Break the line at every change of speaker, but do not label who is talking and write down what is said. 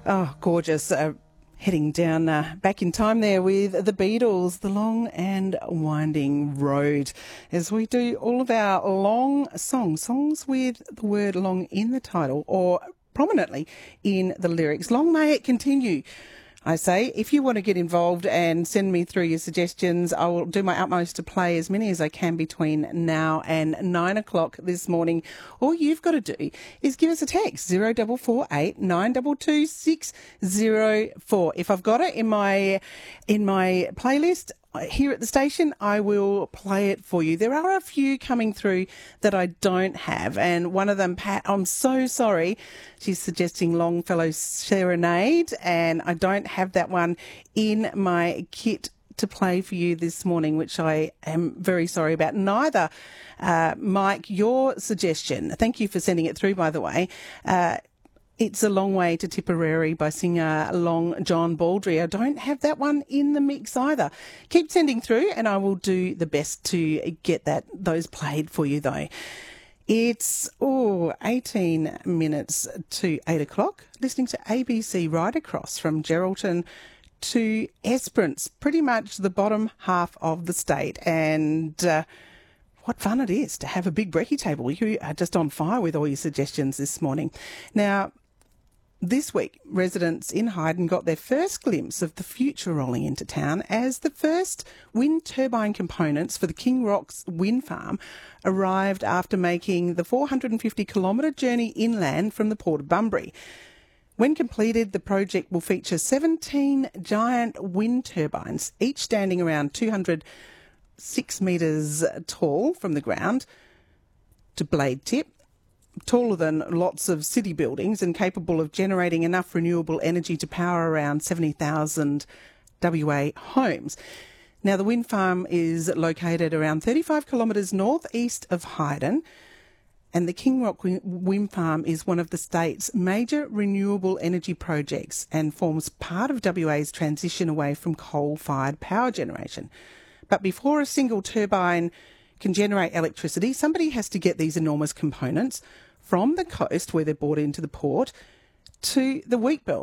Oh, gorgeous. Heading down back in time there with the Beatles, The Long and Winding Road, as we do all of our long songs with the word long in the title or prominently in the lyrics. Long may it continue. I say, if you want to get involved and send me through your suggestions, I will do my utmost to play as many as I can between now and 9 o'clock this morning. All you've got to do is give us a text, 0448 922 604. If I've got it in my playlist here at the station, I will play it for you. There are a few coming through that I don't have, and one of them, Pat, I'm so sorry. She's suggesting Longfellow Serenade, and I don't have that one in my kit to play for you this morning, which I am very sorry about. Neither, Mike, your suggestion. Thank you for sending it through, by the way. It's a Long Way to Tipperary by singer Long John Baldry. I don't have that one in the mix either. Keep sending through and I will do the best to get those played for you though. It's 18 minutes to 8 o'clock. Listening to ABC right across from Geraldton to Esperance, pretty much the bottom half of the state. And what fun it is to have a big brekkie table. You are just on fire with all your suggestions this morning. Now, this week, residents in Hyden got their first glimpse of the future rolling into town as the first wind turbine components for the King Rocks wind farm arrived after making the 450-kilometre journey inland from the Port of Bunbury. When completed, the project will feature 17 giant wind turbines, each standing around 206 metres tall from the ground to blade tip, taller than lots of city buildings and capable of generating enough renewable energy to power around 70,000 WA homes. Now, the wind farm is located around 35 kilometres northeast of Hyden, and the King Rock Wind Farm is one of the state's major renewable energy projects and forms part of WA's transition away from coal-fired power generation. But before a single turbine can generate electricity, somebody has to get these enormous components from the coast where they're brought into the port to the wheat belt